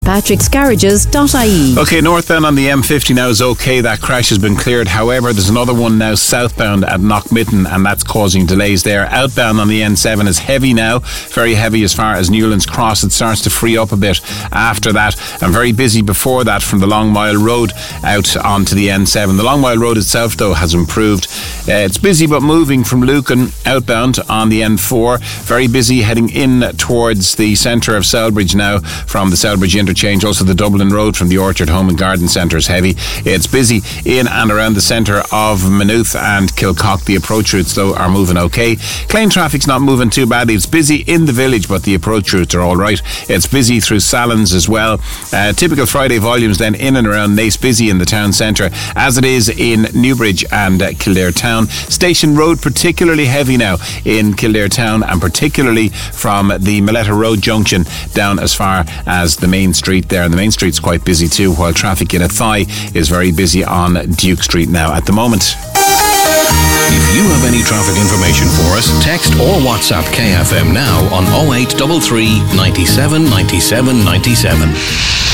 patricksgarages.ie. Okay, northbound on the M50 now is okay. That crash has been cleared. However, there's another one now southbound at Knockmitten, and that's causing delays there. Outbound on the N7 is heavy now, very heavy as far as Newlands Cross. It starts to free up a bit after that, and very busy before that from the Long Mile Road out onto the N7. The Long Mile Road itself, though, has improved. It's busy but moving from Lucan outbound on the N4. Very busy heading in towards the centre of Selbridge now from the Selbridge interchange. Also the Dublin Road from the Orchard Home and Garden Centre is heavy. It's busy in and around the centre of Maynooth and Kilcock. The approach routes, though, are moving okay. Clane traffic's not moving too badly. It's busy in the village, but the approach routes are all right. It's busy through Sallins as well. Typical Friday volumes then in and around Naas, busy in the town centre, as it is in Newbridge and Kildare Town. Station Road particularly heavy now in Kildare Town, and particularly from the Milletta Road junction down as far as the main street there. And the main street's quite busy too, while traffic in Athy is very busy on Duke Street now at the moment. If you have any traffic information for us, text or WhatsApp KFM now on 0833 97 97 97.